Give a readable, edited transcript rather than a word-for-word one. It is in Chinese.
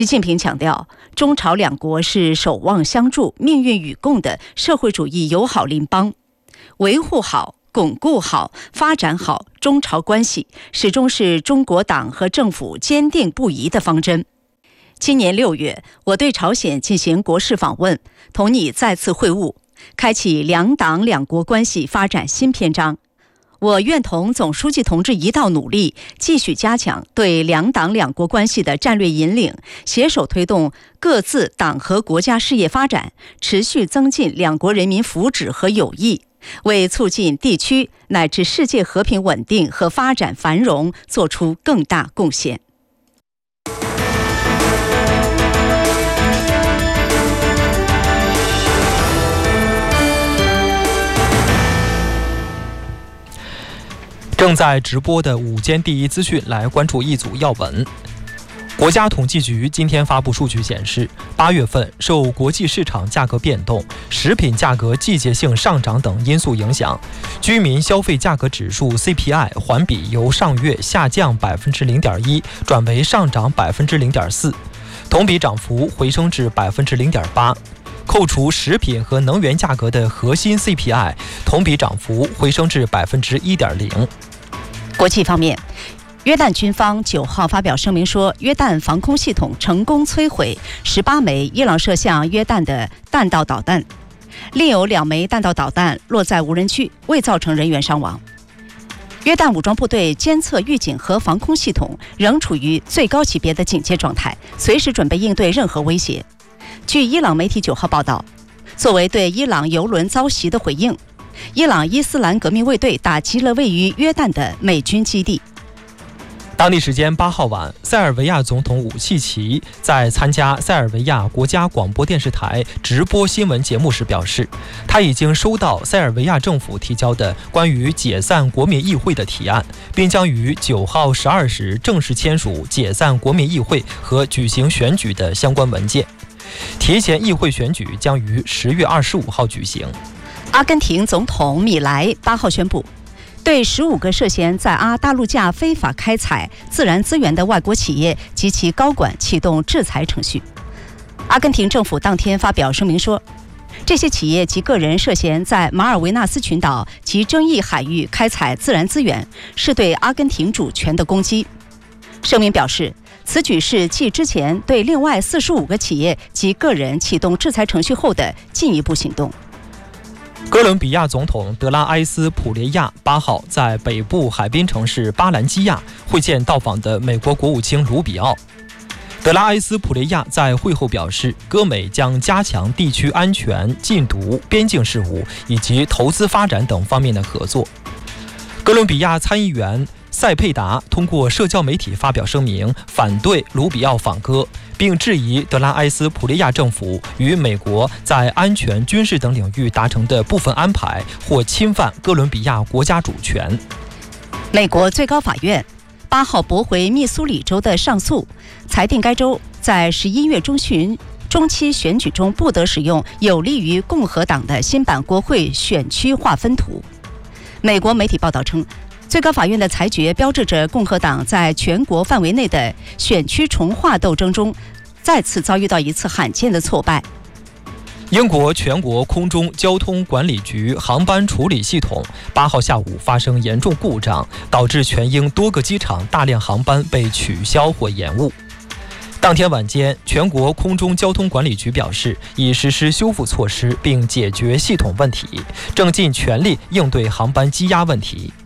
习近平强调，中朝两国是守望相助、命运与共的社会主义友好邻邦，维护好、巩固好、发展好中朝关系，始终是中国党和政府坚定不移的方针。今年6月，我对朝鲜进行国事访问，同你再次会晤，开启两党两国关系发展新篇章。我愿同总书记同志一道努力，继续加强对两党两国关系的战略引领，携手推动各自党和国家事业发展，持续增进两国人民福祉和友谊，为促进地区乃至世界和平稳定和发展繁荣做出更大贡献。 正在直播的午间第一资讯，来关注一组要闻。国家统计局今天发布数据显示，8月份受国际市场价格变动、食品价格季节性上涨等因素影响，居民消费价格指数 CPI 环比由上月下降 0.1% 转为上涨 0.4%， 同比涨幅回升至 0.8%。扣除食品和能源价格的核心 CPI 同比涨幅回升至 1.0%。 国际方面，约旦军方9号发表声明说，约旦防空系统成功摧毁18枚伊朗射向约旦的弹道导弹，另有2枚弹道导弹落在无人区，未造成人员伤亡。约旦武装部队监测预警和防空系统仍处于最高级别的警戒状态，随时准备应对任何威胁。据伊朗媒体9号报道，作为对伊朗油轮遭袭的回应，伊朗伊斯兰革命卫队打击了位于约旦的美军基地。 当地时间8号晚，塞尔维亚总统武契奇在参加塞尔维亚国家广播电视台直播新闻节目时表示，他已经收到塞尔维亚政府提交的关于解散国民议会的提案，并将于9号12时正式签署解散国民议会和举行选举的相关文件。提前议会选举将于10月25号举行。 阿根廷总统米莱8号宣布，对15个涉嫌在大陆架非法开采自然资源的外国企业及其高管启动制裁程序。阿根廷政府当天发表声明说，这些企业及个人涉嫌在马尔维纳斯群岛及争议海域开采自然资源，是对阿根廷主权的攻击。声明表示，此举是继之前对另外45个企业及个人启动制裁程序后的进一步行动。 哥伦比亚总统德拉埃斯普雷亚8号在北部海滨城市巴兰基亚会见到访的美国国务卿卢比奥。德拉埃斯普雷亚在会后表示，哥美将加强地区安全、禁毒、边境事务以及投资发展等方面的合作。哥伦比亚参议员塞佩达通过社交媒体发表声明，反对卢比奥访哥，并质疑德拉埃斯普雷亚政府与美国在安全、军事等领域达成的部分安排或侵犯哥伦比亚国家主权。 美国最高法院8号驳回密苏里州的上诉，裁定该州在11月中期选举中不得使用有利于共和党的新版国会选区划分图。美国媒体报道称，最高法院的裁决标志着共和党在全国范围内的选区重划斗争中再次遭遇到一次罕见的挫败。 英国全国空中交通管理局航班处理系统8号下午发生严重故障，导致全英多个机场大量航班被取消或延误。当天晚间，全国空中交通管理局表示，已实施修复措施并解决系统问题，正尽全力应对航班积压问题。